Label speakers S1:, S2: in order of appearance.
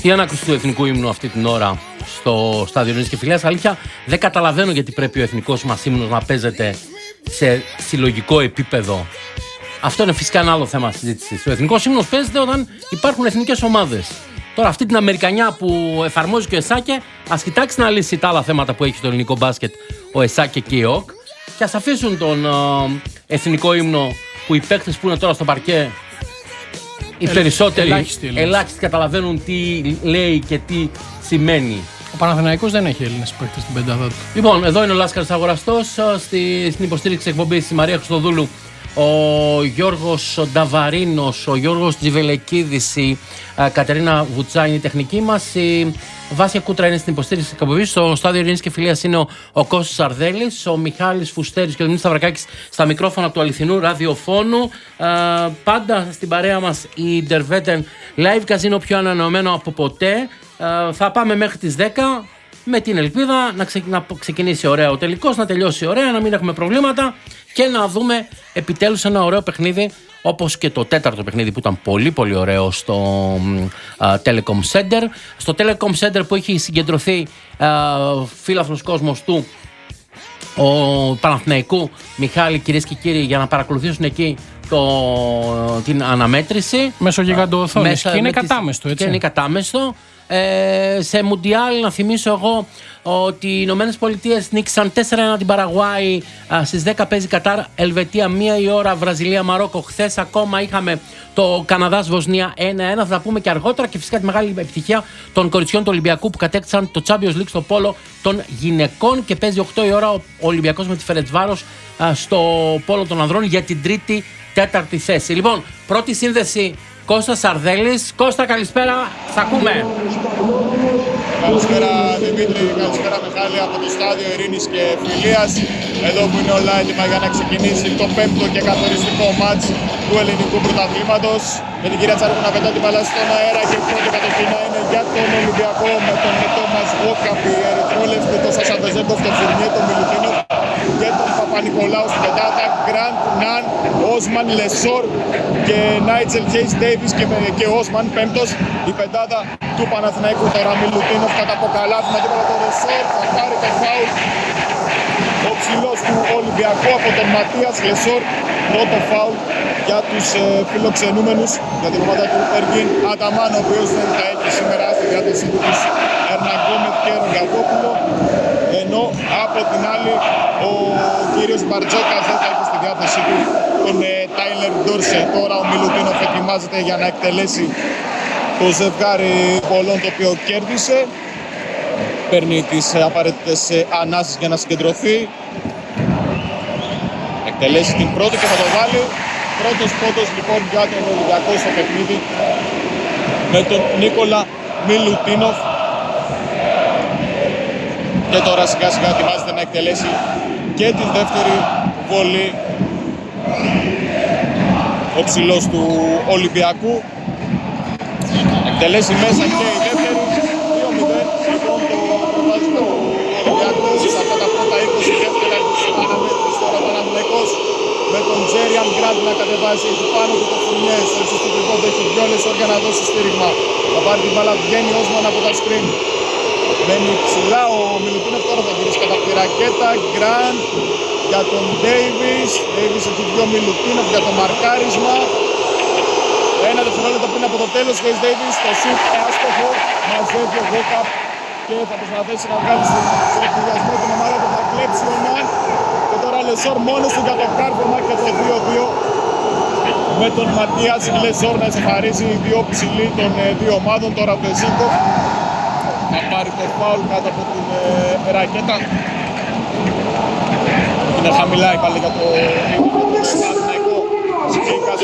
S1: Σωστή ανάκριση του εθνικού ύμνου αυτή την ώρα στο Στάδιο Ειρήνης και Φιλίας. Αλήθεια, δεν καταλαβαίνω γιατί πρέπει ο εθνικός μας ύμνος να παίζεται σε συλλογικό επίπεδο. Αυτό είναι φυσικά ένα άλλο θέμα συζήτησης. Ο εθνικός ύμνος παίζεται όταν υπάρχουν εθνικές ομάδες. Τώρα, αυτή την αμερικανιά που εφαρμόζει και ο Εσάκε, ας κοιτάξει να λύσει τα άλλα θέματα που έχει στο ελληνικό μπάσκετ ο Εσάκε και η ΟΚ, και ας αφήσουν τον εθνικό ύμνο που οι παίκτες που είναι τώρα στο παρκέ, οι περισσότεροι ελάχιστοι καταλαβαίνουν τι λέει και τι σημαίνει.
S2: Ο Παναθηναϊκός δεν έχει Έλληνες παίκτες στην πεντάδα του.
S1: Λοιπόν, εδώ είναι ο Λάσκαρης Αγοραστός, στην υποστήριξη εκπομπής η Μαρία Χριστοδούλου, ο Γιώργος Νταβαρίνος, ο Γιώργος Τζιβελεκίδης, η Κατερίνα Βουτσά είναι η τεχνική μας, η Βάσια Κούτρα είναι στην υποστήριξη της εκπομπής, στο Στάδιο Ειρήνης και Φιλίας είναι ο Κώστας Αρδέλης, ο Μιχάλης Φουστέρης και ο Δημήτρης Σταυρακάκης στα μικρόφωνα του αληθινού ραδιοφώνου. Πάντα στην παρέα μας η Ντερβέτεν Live Casino, πιο ανανεωμένο από ποτέ. Θα πάμε μέχρι τις 10 με την ελπίδα να ξεκινήσει ωραία ο τελικός, να τελειώσει ωραία, να μην έχουμε προβλήματα και να δούμε επιτέλους ένα ωραίο παιχνίδι, όπως και το τέταρτο παιχνίδι που ήταν πολύ πολύ ωραίο στο Telecom Center. Στο Telecom Center που έχει συγκεντρωθεί φίλαθλος κόσμος του ο Παναθηναϊκού Μιχάλη, κυρίες και κύριοι, για να παρακολουθήσουν εκεί την αναμέτρηση.
S2: Μέσω γιγαντοοθόνης και είναι κατάμεστο, έτσι.
S1: Και είναι κατάμεστο. Σε Μουντιάλ, να θυμίσω εγώ ότι οι Ηνωμένες Πολιτείες νίκησαν 4-1 την Παραγουάη. Στις 10 παίζει Κατάρ Ελβετία, 1 η ώρα Βραζιλία Μαρόκο. Χθες ακόμα είχαμε το Καναδάς Βοσνία 1-1. Θα τα πούμε και αργότερα. Και φυσικά τη μεγάλη επιτυχία των κοριτσιών του Ολυμπιακού που κατέκτησαν το Champions League στο πόλο των γυναικών. Και παίζει 8 η ώρα ο Ολυμπιακός με τη Φερεντσβάρος στο πόλο των ανδρών για την 3η-4η θέση. Λοιπόν, πρώτη σύνδεση Κώστας Αρδέλης. Κώστα, καλησπέρα, θα ακούμε.
S3: Καλησπέρα Δημήτρη, καλησπέρα Μιχάλη από το Στάδιο Ειρήνης και Φιλίας. Εδώ που είναι όλα έτοιμα για να ξεκινήσει το 5ο και καθοριστικό μάτς του ελληνικού πρωταθλήματος. Με την κυρία Τσάρκου να πετά την μπάλα στον αέρα και πρώτη κατοχή να είναι για τον Ολυμπιακό με τον Τόμας Βόκαπη, Ερυθρόλευκη, τον Σάσα Βεζέγκοφ, τον Φουρνιέ, τον Μιλουτίνοφ και τον Παπα-Νικολάου στην πεντάδα. Γκραντ, Ναν, Όσμαν, Λεσόρ και Νάιτζελ Χέις Ντέιβις και Όσμαν πέμπτος. Η πεντάδα του Παναθηναϊκού, τώρα Μιλουτίνοφ κατά από καλάθι με τίποτα τον Λεσόρ, θα πάρει το φάουλ ο ψηλός του Ολυμπιακού από τον Ματίας Λεσόρ. Πρώτο φάουλ για τους φιλοξενούμενους, για την ομάδα του Εργίν Αταμάν, ο οποίος δεν θα έχει σήμερα στη διάθεσή του τους Ερναγκόμεθ και Ρογκαβόπουλο, ενώ από την άλλη ο κύριος Μπαρτζόκας δεν θα έχει στη διάθεσή του τον Τάιλερ Ντόρσε. Τώρα ο Μιλουτίνοφ ετοιμάζεται για να εκτελέσει το ζευγάρι πολλών το οποίο κέρδισε. Παίρνει τις απαραίτητες ανάσεις για να συγκεντρωθεί. Εκτελέσει την πρώτη και θα το βάλει. Πρώτος πόντος λοιπόν για τον Ολυμπιακό στο παιχνίδι με τον Νίκολα Μιλουτίνοφ. Και τώρα σιγά σιγά ετοιμάζεται να εκτελέσει και την δεύτερη βολή ο ψηλός του Ολυμπιακού. Εκτελέσει μέσα και η δεύτερη. 2-0 λοιπόν το προβάδισμα του Ολυμπιακού σε αυτά τα πρώτα 20 δεύτερα της αναμέτρησης. Τώρα ο Παναθηναϊκός με τον Τζέριαν Γκραντ να κατεβάσει, έχει πάνω του το Φουρνιέ, στο ύψος του έχει 2 Λεσόρ για να δώσει στήριγμα. Θα πάρει την μπάλα, βγαίνει Όσμαν από τα σκριν. Μένει ψηλά ο Μιλουτίνοφ, τώρα θα γυρίσει κατά τη ρακέτα. Γκραντ για τον Ντέιβις. Ντέιβις έχει 2 Μιλουτίνοφ για το μαρκάρισμα. Ένα δευτερόλεπτο πριν από το τέλος, Χέις Ντέιβις, το σουτ άστοχο, μαζεύει ο Βόκαπ και θα προσπαθήσει να βγάλει σε εκδιασμό την ομάδα που θα κλέψει ο Ναν. Και τώρα Λεσόρ μόνος του για το κάρβωμα και το 2-2 με τον Ματίας Λεσόρ να εσωφαρίζει οι δύο ψηλοί των δύο ομάδων. Τώρα ο Βεζέγκοφ θα πάρει το φάουλ κάτω από την ρακέτα. Είναι χαμηλά η πάλι για το Παναθηναϊκό.